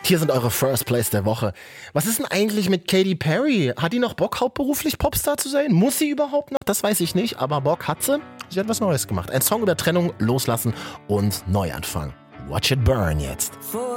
Hier sind eure First Plays der Woche. Was ist denn eigentlich mit Katy Perry? Hat die noch Bock, hauptberuflich Popstar zu sein? Muss sie überhaupt noch? Das weiß ich nicht, aber Bock hat sie. Sie hat was Neues gemacht. Ein Song über Trennung, Loslassen und Neuanfang. Watch it burn jetzt.